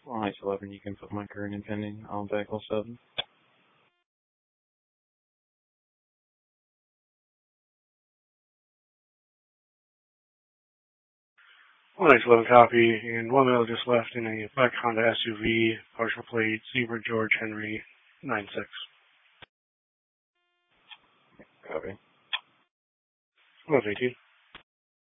Nice 11, you can put my current and pending on vehicle 7. Nice 11 copy, and one male just left in a black Honda SUV, partial plate, Zebra George Henry 96. Copy. 1118.